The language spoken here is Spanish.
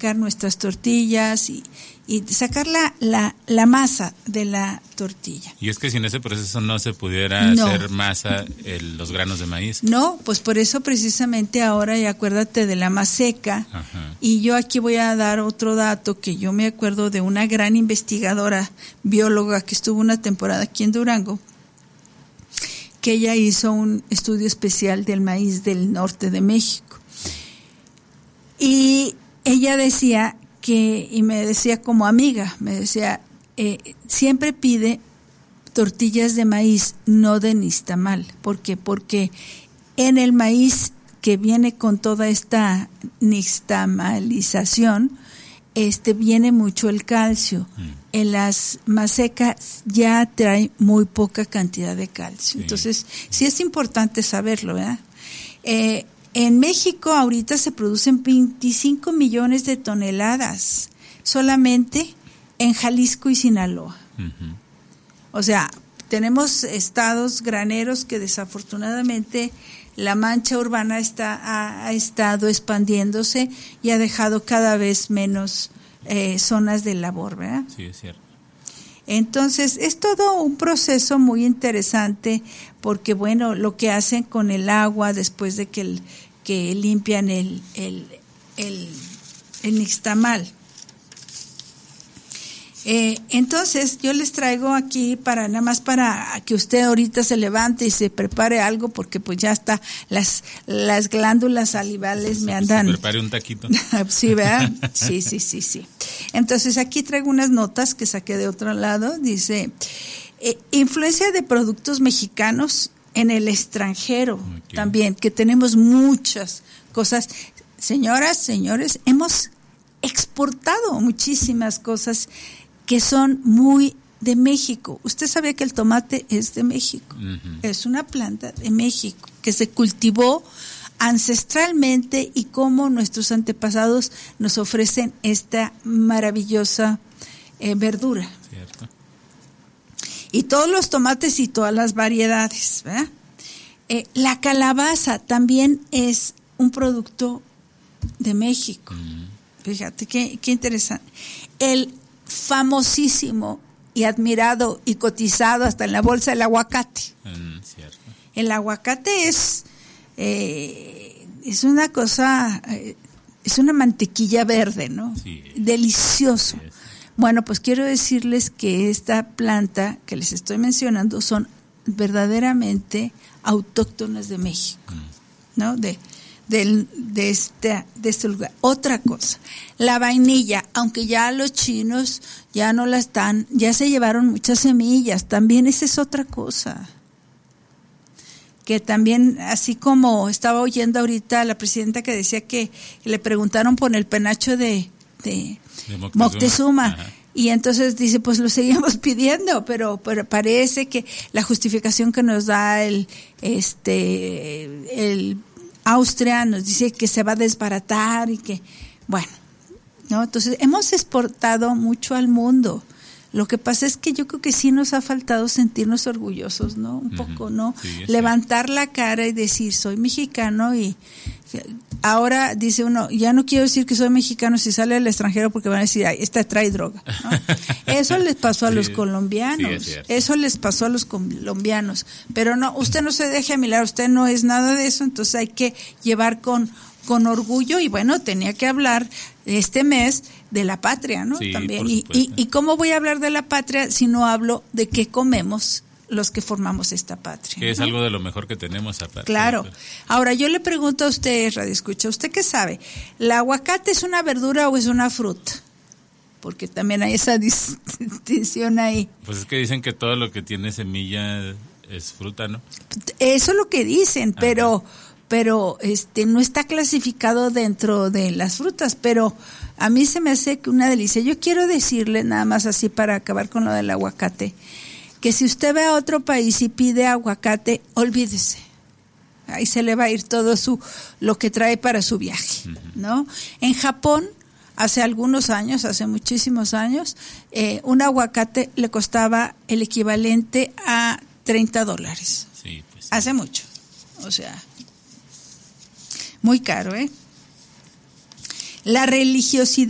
sacar nuestras tortillas y sacar la masa de la tortilla. Y es que sin ese proceso no se pudiera hacer masa los granos de maíz. No, pues por eso precisamente ahora, y acuérdate de la maseca. Ajá. Y yo aquí voy a dar otro dato que yo me acuerdo de una gran investigadora bióloga que estuvo una temporada aquí en Durango, que ella hizo un estudio especial del maíz del norte de México. Y ella decía y me decía como amiga, me decía, siempre pide tortillas de maíz, no de nixtamal. ¿Por qué? Porque en el maíz que viene con toda esta nixtamalización, viene mucho el calcio. En las masecas ya trae muy poca cantidad de calcio. Sí. Entonces, sí es importante saberlo, ¿verdad? En México ahorita se producen 25 millones de toneladas solamente en Jalisco y Sinaloa. Uh-huh. O sea, tenemos estados graneros que desafortunadamente la mancha urbana ha estado expandiéndose y ha dejado cada vez menos zonas de labor, ¿verdad? Sí, es cierto. Entonces, es todo un proceso muy interesante porque, bueno, lo que hacen con el agua después de que limpian el nixtamal. Entonces, yo les traigo aquí nada más para que usted ahorita se levante y se prepare algo porque pues ya está, las glándulas salivales me andan. Se prepare un taquito. Sí, ¿verdad? Sí. Entonces, aquí traigo unas notas que saqué de otro lado. Dice, influencia de productos mexicanos en el extranjero. Okay. También, que tenemos muchas cosas. Señoras, señores, hemos exportado muchísimas cosas que son muy de México. Usted sabía que el tomate es de México. Uh-huh. Es una planta de México que se cultivó ancestralmente y cómo nuestros antepasados nos ofrecen esta maravillosa verdura. Cierto. Y todos los tomates y todas las variedades, ¿verdad? La calabaza también es un producto de México. Fíjate qué interesante. El famosísimo y admirado y cotizado hasta en la bolsa el aguacate. Cierto. El aguacate es una cosa, es una mantequilla verde, ¿no? Sí. Delicioso. Sí. Bueno, pues quiero decirles que esta planta que les estoy mencionando son verdaderamente autóctonas de México, ¿no? De este lugar. Otra cosa, la vainilla, aunque ya los chinos ya no la están, ya se llevaron muchas semillas, también esa es otra cosa. Que también, así como estaba oyendo ahorita a la presidenta que decía que le preguntaron por el penacho de Moctezuma. Ajá. Y entonces dice, pues lo seguimos pidiendo, pero parece que la justificación que nos da el Austria nos dice que se va a desbaratar y que, bueno, ¿no? Entonces hemos exportado mucho al mundo. Lo que pasa es que yo creo que sí nos ha faltado sentirnos orgullosos, ¿no? Un poco, ¿no? Sí, levantar la cara y decir, soy mexicano, y ahora dice uno, ya no quiero decir que soy mexicano si sale al extranjero porque van a decir, ay, esta trae droga, ¿no? Eso les pasó a los colombianos, eso les pasó a los colombianos, pero no, usted no se deje amilar, usted no es nada de eso, entonces hay que llevar con orgullo, y bueno, tenía que hablar este mes de la patria, ¿no? Sí, también. Y cómo voy a hablar de la patria si no hablo de qué comemos los que formamos esta patria, que es algo de lo mejor que tenemos aparte. Claro. Ahora yo le pregunto a usted, Radio Escucha, ¿usted qué sabe? ¿El aguacate es una verdura o es una fruta? Porque también hay esa distinción ahí. Pues es que dicen que todo lo que tiene semilla es fruta, ¿no? Eso es lo que dicen, pero no está clasificado dentro de las frutas, pero a mí se me hace que una delicia. Yo quiero decirle, nada más así para acabar con lo del aguacate, que si usted ve a otro país y pide aguacate, olvídese. Ahí se le va a ir todo lo que trae para su viaje, ¿no? En Japón, hace muchísimos años, un aguacate le costaba el equivalente a $30. Sí, pues sí. Hace mucho, o sea, muy caro, ¿eh? La religiosidad